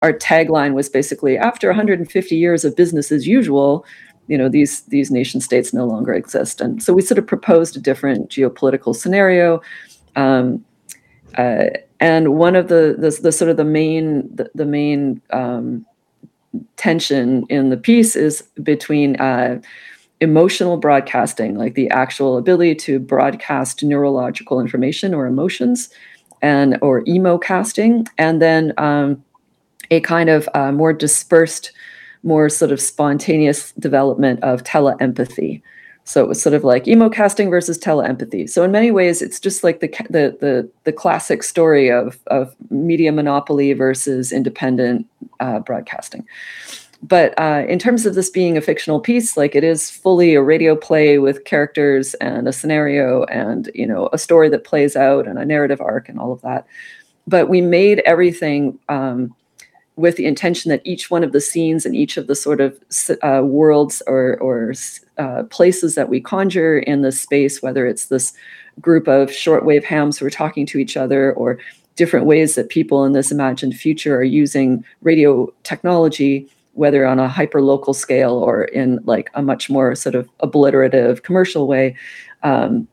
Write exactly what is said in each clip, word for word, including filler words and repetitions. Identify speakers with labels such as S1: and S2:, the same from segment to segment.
S1: our tagline was basically, after one hundred fifty years of business as usual, you know, these these nation states no longer exist. And so we sort of proposed a different geopolitical scenario. Um, uh, and one of the, the the sort of the main the, the main um, tension in the piece is between uh, emotional broadcasting, like the actual ability to broadcast neurological information or emotions, and or emo-casting, and then um, a kind of uh, more dispersed, more sort of spontaneous development of teleempathy. So it was sort of like emo-casting versus teleempathy. So in many ways, it's just like the the the, the classic story of, of media monopoly versus independent uh, broadcasting. But uh, in terms of this being a fictional piece, like it is fully a radio play with characters and a scenario and, you know, a story that plays out and a narrative arc and all of that. But we made everything um, with the intention that each one of the scenes and each of the sort of uh, worlds or, or uh, places that we conjure in this space, whether it's this group of shortwave hams who are talking to each other, or different ways that people in this imagined future are using radio technology, whether on a hyper-local scale or in like a much more sort of obliterative commercial way, um,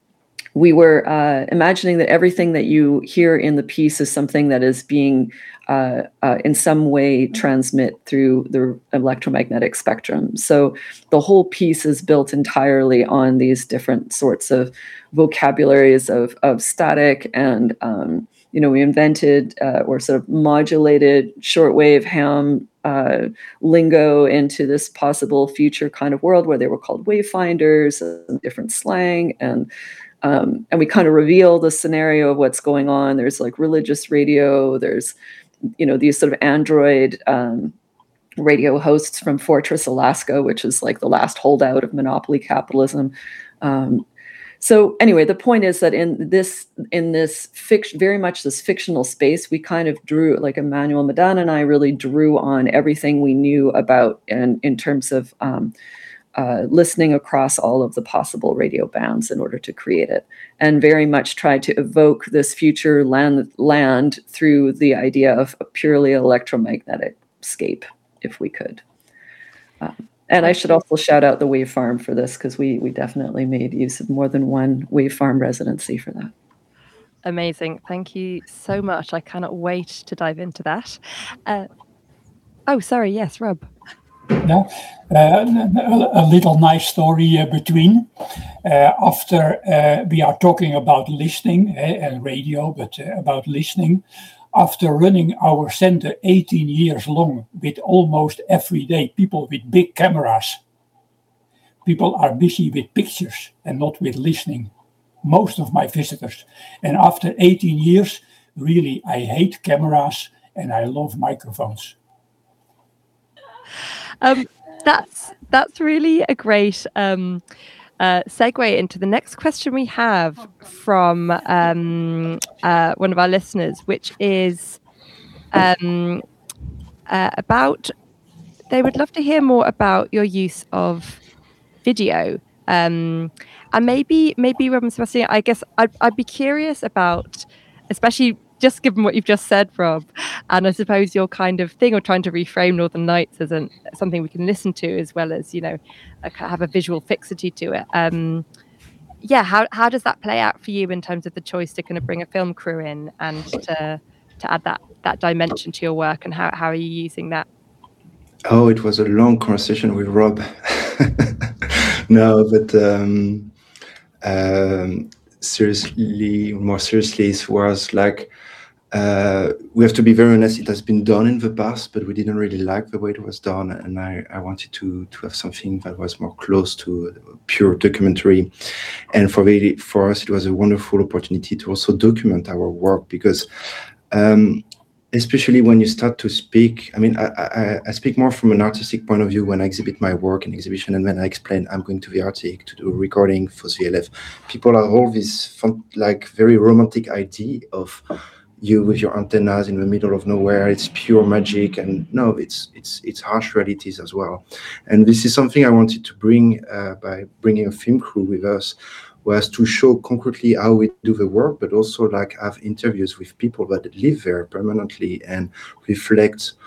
S1: we were uh, imagining that everything that you hear in the piece is something that is being uh, uh, in some way transmit through the electromagnetic spectrum. So the whole piece is built entirely on these different sorts of vocabularies of, of static and, um, you know, we invented uh, or sort of modulated shortwave ham uh, lingo into this possible future kind of world where they were called wayfinders and different slang. And Um, and we kind of reveal the scenario of what's going on. There's like religious radio. There's, you know, these sort of android um, radio hosts from Fortress, Alaska, which is like the last holdout of monopoly capitalism. Um, so anyway, the point is that in this, in this fiction, very much this fictional space, we kind of drew, like Emmanuel Madan and I really drew on everything we knew about, and in terms of um, Uh, listening across all of the possible radio bands in order to create it, and very much tried to evoke this future land land through the idea of a purely electromagnetic scape, if we could. Um, and I should also shout out the Wave Farm for this, because we we definitely made use of more than one Wave Farm residency for that.
S2: Amazing. Thank you so much. I cannot wait to dive into that. Uh, oh, sorry. Yes, Rob.
S3: Yeah, uh, a little nice story uh, between. Uh, after uh, we are talking about listening uh, and radio, but uh, about listening. After running our center eighteen years long with almost every day people with big cameras, people are busy with pictures and not with listening. Most of my visitors. And after eighteen years, really, I hate cameras and I love microphones.
S2: Um, that's that's really a great um, uh, segue into the next question we have from um, uh, one of our listeners, which is um, uh, about, they would love to hear more about your use of video. Um, and maybe, maybe Rob and Sebastian, I guess I'd, I'd be curious about, especially just given what you've just said, Rob, and I suppose your kind of thing of trying to reframe Northern Lights as an, something we can listen to, as well as, you know, have a visual fixity to it. Um, yeah, how how does that play out for you in terms of the choice to kind of bring a film crew in and to to add that that dimension to your work, and how, how are you using that?
S4: Oh, it was a long conversation with Rob. No, but um, um, seriously, more seriously, it was like, uh, we have to be very honest, it has been done in the past, but we didn't really like the way it was done. And I, I wanted to, to have something that was more close to pure documentary. And for, the, for us, it was a wonderful opportunity to also document our work, because um, especially when you start to speak, I mean, I, I, I speak more from an artistic point of view when I exhibit my work in exhibition, and when I explain I'm going to the Arctic to do a recording for V L F. People have all this fun, like very romantic idea of you with your antennas in the middle of nowhere. It's pure magic, and no, it's it's it's harsh realities as well. And this is something I wanted to bring uh, by bringing a film crew with us, was to show concretely how we do the work, but also like have interviews with people that live there permanently and reflect